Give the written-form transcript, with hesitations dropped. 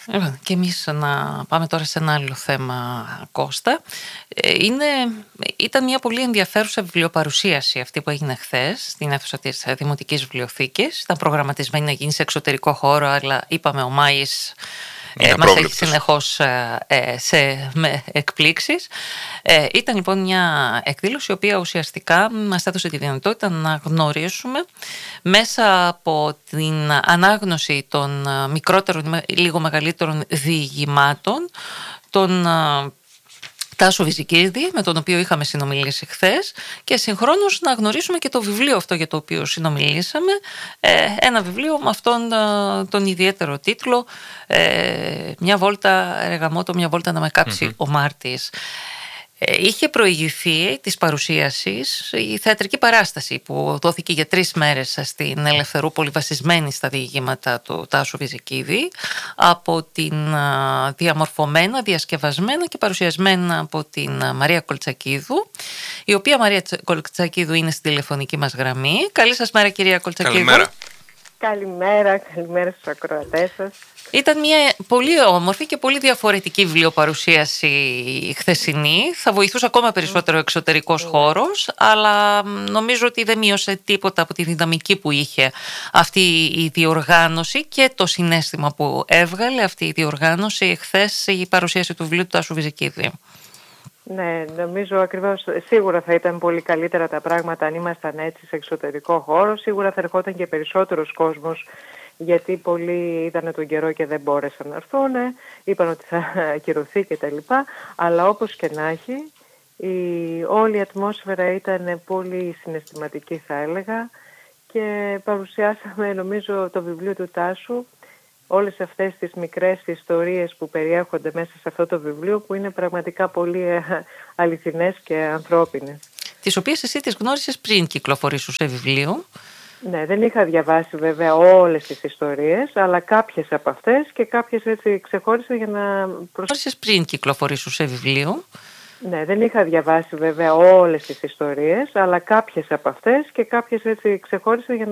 Και εμείς να πάμε τώρα σε ένα άλλο θέμα, Κώστα. Ήταν μια πολύ ενδιαφέρουσα βιβλιοπαρουσίαση αυτή που έγινε χθες στην αίθουσα της Δημοτικής Βιβλιοθήκης. Ήταν προγραμματισμένη να γίνει σε εξωτερικό χώρο, αλλά είπαμε ο Μάης μας έχει συνεχώς με εκπλήξεις. Ήταν λοιπόν μια εκδήλωση η οποία ουσιαστικά μας έδωσε τη δυνατότητα να γνωρίσουμε μέσα από την ανάγνωση των μικρότερων, λίγο μεγαλύτερων διηγημάτων τον Τάσο Βυζικίδη, με τον οποίο είχαμε συνομιλήσει χθες, και συγχρόνως να γνωρίσουμε και το βιβλίο αυτό για το οποίο συνομιλήσαμε, ένα βιβλίο με αυτόν τον ιδιαίτερο τίτλο, «Μια βόλτα Ρεγαμότο, μια βόλτα να με κάψει ο Μάρτης». Είχε προηγηθεί της παρουσίασης η θεατρική παράσταση που δόθηκε για 3 μέρες στην Ελευθερούπολη, βασισμένη στα διηγήματα του Τάσου Βυζικίδη, από την διαμορφωμένα, διασκευασμένα και παρουσιασμένα από την Μαρία Κολτσακίδου, η οποία Μαρία Κολτσακίδου είναι στη τηλεφωνική μας γραμμή. Καλή σας μέρα, κυρία Κολτσακίδου. Καλημέρα στους ακροατές σας. Ήταν μια πολύ όμορφη και πολύ διαφορετική βιβλιοπαρουσίαση χθεσινή. Θα βοηθούσε ακόμα περισσότερο ο εξωτερικός χώρος, αλλά νομίζω ότι δεν μείωσε τίποτα από τη δυναμική που είχε αυτή η διοργάνωση και το συναίσθημα που έβγαλε αυτή η διοργάνωση χθες, η παρουσίαση του βιβλίου του Τάσου Βυζικίδη. Ναι, νομίζω ακριβώς, σίγουρα θα ήταν πολύ καλύτερα τα πράγματα αν ήμασταν έτσι σε εξωτερικό χώρο. Σίγουρα θα ερχόταν και περισσότερος κόσμος, γιατί πολλοί είδανε τον καιρό και δεν μπόρεσαν να έρθουν, είπαν ότι θα ακυρωθεί κτλ. Αλλά όπως και να έχει, όλη η ατμόσφαιρα ήταν πολύ συναισθηματική, θα έλεγα, και παρουσιάσαμε, νομίζω, το βιβλίο του Τάσου, όλες αυτές τις μικρές ιστορίες που περιέχονται μέσα σε αυτό το βιβλίο, που είναι πραγματικά πολύ αληθινές και ανθρώπινες. Τις οποίες εσύ τις γνώρισες πριν κυκλοφορήσουν σε βιβλίο. Ναι, δεν είχα διαβάσει βέβαια όλες τις ιστορίες, αλλά κάποιες από αυτές, και κάποιες έτσι ξεχώρισα για να γνώρισες πριν κυκλοφορήσουν σε βιβλίο. Ναι, δεν είχα διαβάσει βέβαια όλες τις ιστορίες, αλλά κάποιες από αυτές και κάποιες έτσι ξεχώρισα για να